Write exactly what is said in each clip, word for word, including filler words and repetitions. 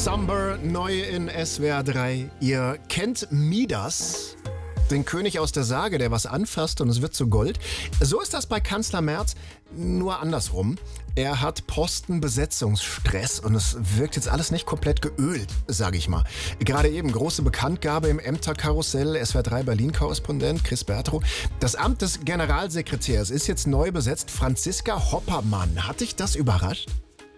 Summer, neu in S W R drei. Ihr kennt Midas, den König aus der Sage, der was anfasst und es wird zu Gold. So ist das bei Kanzler Merz, nur andersrum. Er hat Postenbesetzungsstress und es wirkt jetzt alles nicht komplett geölt, sage ich mal. Gerade eben große Bekanntgabe im Ämterkarussell, S W R drei Berlin-Korrespondent Chris Bertrow. Das Amt des Generalsekretärs ist jetzt neu besetzt. Franziska Hoppermann. Hat dich das überrascht?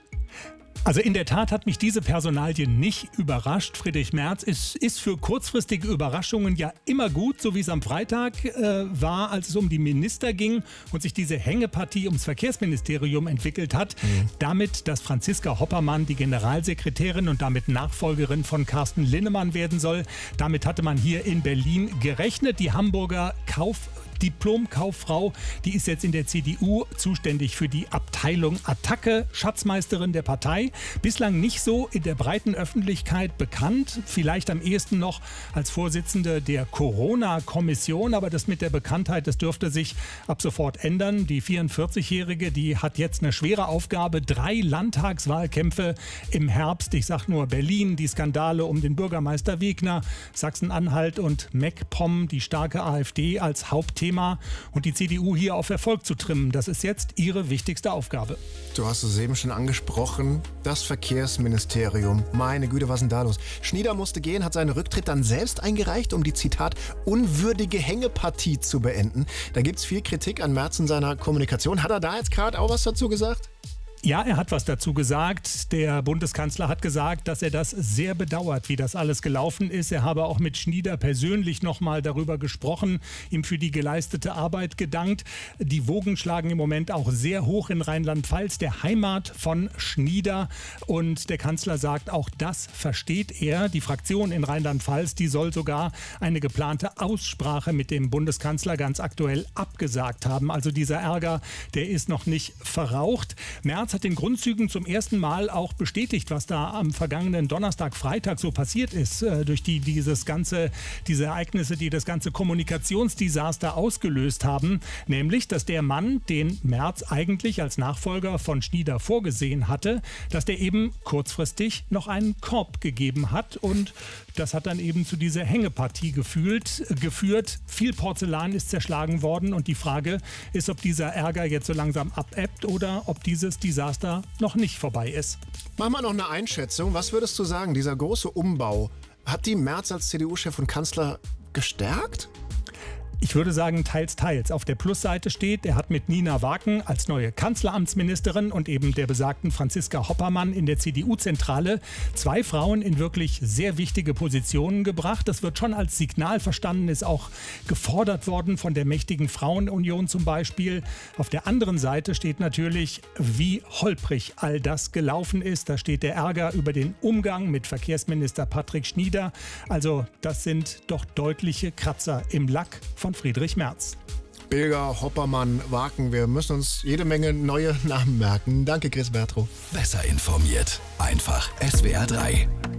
Also in der Tat hat mich diese Personalie nicht überrascht. Friedrich Merz ist, ist für kurzfristige Überraschungen ja immer gut, so wie es am Freitag äh, war, als es um die Minister ging und sich diese Hängepartie ums Verkehrsministerium entwickelt hat. Mhm. Damit, dass Franziska Hoppermann die Generalsekretärin und damit Nachfolgerin von Carsten Linnemann werden soll. Damit hatte man hier in Berlin gerechnet. Die Hamburger Kauf Diplom-Kauffrau, die ist jetzt in der C D U zuständig für die Abteilung Attacke, Schatzmeisterin der Partei. Bislang nicht so in der breiten Öffentlichkeit bekannt, vielleicht am ehesten noch als Vorsitzende der Corona-Kommission, aber das mit der Bekanntheit, das dürfte sich ab sofort ändern. Die vierundvierzigjährige, die hat jetzt eine schwere Aufgabe, drei Landtagswahlkämpfe im Herbst. Ich sag nur Berlin, die Skandale um den Bürgermeister Wegner, Sachsen-Anhalt und MacPom, die starke AfD als Hauptthema. Und die C D U hier auf Erfolg zu trimmen. Das ist jetzt ihre wichtigste Aufgabe. Du hast es eben schon angesprochen, das Verkehrsministerium. Meine Güte, was ist denn da los? Schnieder musste gehen, hat seinen Rücktritt dann selbst eingereicht, um die, Zitat, unwürdige Hängepartie zu beenden. Da gibt es viel Kritik an Merz in seiner Kommunikation. Hat er da jetzt gerade auch was dazu gesagt? Ja, er hat was dazu gesagt. Der Bundeskanzler hat gesagt, dass er das sehr bedauert, wie das alles gelaufen ist. Er habe auch mit Schnieder persönlich nochmal darüber gesprochen, ihm für die geleistete Arbeit gedankt. Die Wogen schlagen im Moment auch sehr hoch in Rheinland-Pfalz, der Heimat von Schnieder. Und der Kanzler sagt, auch das versteht er. Die Fraktion in Rheinland-Pfalz, die soll sogar eine geplante Aussprache mit dem Bundeskanzler ganz aktuell abgesagt haben. Also dieser Ärger, der ist noch nicht verraucht. Merz hat in Grundzügen zum ersten Mal auch bestätigt, was da am vergangenen Donnerstag, Freitag so passiert ist, äh, durch die, dieses ganze, diese Ereignisse, die das ganze Kommunikationsdesaster ausgelöst haben, nämlich, dass der Mann, den Merz eigentlich als Nachfolger von Schnieder vorgesehen hatte, dass der eben kurzfristig noch einen Korb gegeben hat und das hat dann eben zu dieser Hängepartie gefühlt, geführt. Viel Porzellan ist zerschlagen worden und die Frage ist, ob dieser Ärger jetzt so langsam abebbt oder ob dieses Desaster noch nicht vorbei ist. Mach mal noch eine Einschätzung. Was würdest du sagen, dieser große Umbau, hat die Merz als C D U-Chef und Kanzler gestärkt? Ich würde sagen, teils, teils. Auf der Plusseite steht, er hat mit Nina Waken als neue Kanzleramtsministerin und eben der besagten Franziska Hoppermann in der C D U-Zentrale zwei Frauen in wirklich sehr wichtige Positionen gebracht. Das wird schon als Signal verstanden, ist auch gefordert worden von der mächtigen Frauenunion zum Beispiel. Auf der anderen Seite steht natürlich, wie holprig all das gelaufen ist. Da steht der Ärger über den Umgang mit Verkehrsminister Patrick Schnieder. Also das sind doch deutliche Kratzer im Lack von Friedrich Merz. Bilger, Hoppermann, Waken, wir müssen uns jede Menge neue Namen merken. Danke, Chris Bertrow. Besser informiert. Einfach S W R drei.